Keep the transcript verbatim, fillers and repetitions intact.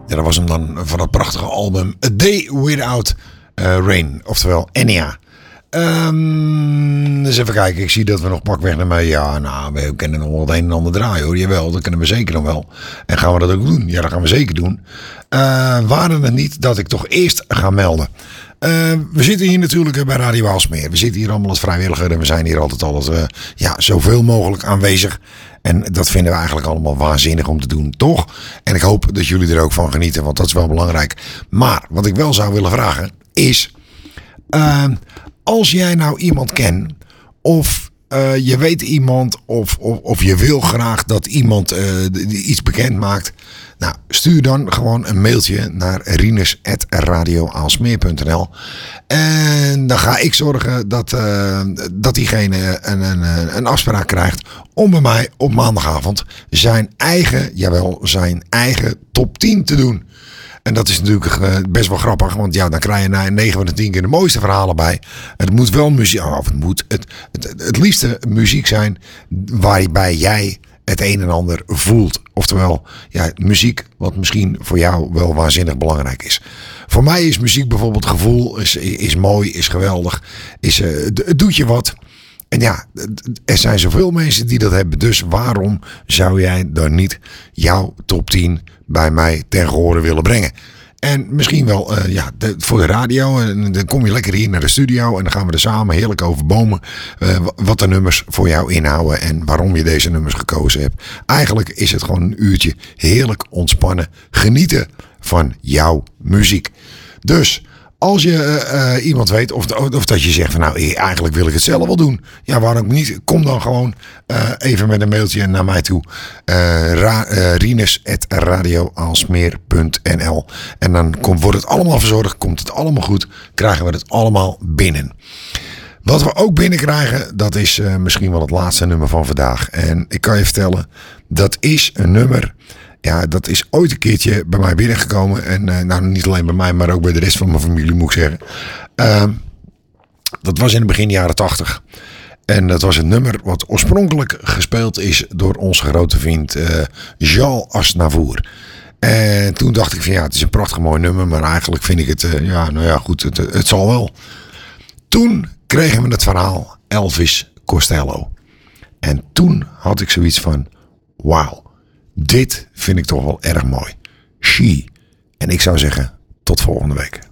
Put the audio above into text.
Ja, dat was hem dan van het prachtige album A Day Without uh, Rain. Oftewel Enya. Um, dus even kijken. Ik zie dat we nog pakweg naar mij. Ja, nou, we kunnen nog wel het een en ander draaien hoor. Jawel, dat kunnen we zeker nog wel. En gaan we dat ook doen? Ja, dat gaan we zeker doen. Uh, waren het niet dat ik toch eerst ga melden. Uh, we zitten hier natuurlijk bij Radio Aalsmeer. We zitten hier allemaal als vrijwilliger. En we zijn hier altijd alles uh, ja, zoveel mogelijk aanwezig. En dat vinden we eigenlijk allemaal waanzinnig om te doen, toch? En ik hoop dat jullie er ook van genieten, want dat is wel belangrijk. Maar wat ik wel zou willen vragen is... Uh, als jij nou iemand kent, of uh, je weet iemand, of, of, of je wil graag dat iemand uh, iets bekend maakt. Nou, stuur dan gewoon een mailtje naar rinus at radio aalsmeer punt n l. En dan ga ik zorgen dat, uh, dat diegene een, een, een afspraak krijgt om bij mij op maandagavond zijn eigen, jawel, zijn eigen top tien te doen. En dat is natuurlijk best wel grappig. Want ja, dan krijg je na negen van de tien keer de mooiste verhalen bij. Het moet wel muziek... Of het moet... Het, het, het liefste muziek zijn waarbij jij het een en ander voelt. Oftewel, ja, muziek wat misschien voor jou wel waanzinnig belangrijk is. Voor mij is muziek bijvoorbeeld gevoel. Is, is mooi, is geweldig. Is, uh, het doet je wat. En ja, er zijn zoveel mensen die dat hebben. Dus waarom zou jij dan niet jouw top tien bij mij ten gehore willen brengen? En misschien wel uh, ja, de, voor de radio. En dan kom je lekker hier naar de studio. En dan gaan we er samen heerlijk over bomen. Uh, wat de nummers voor jou inhouden. En waarom je deze nummers gekozen hebt. Eigenlijk is het gewoon een uurtje heerlijk ontspannen. Genieten van jouw muziek. Dus... Als je uh, iemand weet of, of dat je zegt van nou eigenlijk wil ik het zelf wel doen. Ja, waarom niet? Kom dan gewoon uh, even met een mailtje naar mij toe. Uh, ra, uh, rinus at radio aalsmeer punt n l. En dan komt, wordt het allemaal verzorgd. Komt het allemaal goed. Krijgen we het allemaal binnen. Wat we ook binnenkrijgen, dat is uh, misschien wel het laatste nummer van vandaag. En ik kan je vertellen, dat is een nummer... Ja, dat is ooit een keertje bij mij binnengekomen. En uh, nou, niet alleen bij mij, maar ook bij de rest van mijn familie, moet ik zeggen. Uh, dat was in het begin jaren tachtig. En dat was een nummer wat oorspronkelijk gespeeld is door onze grote vriend uh, Jean Asnavour. En toen dacht ik van ja, het is een prachtig mooi nummer. Maar eigenlijk vind ik het, uh, ja, nou ja, goed, het, het zal wel. Toen kregen we het verhaal Elvis Costello. En toen had ik zoiets van, wauw. Dit vind ik toch wel erg mooi. She. En ik zou zeggen, tot volgende week.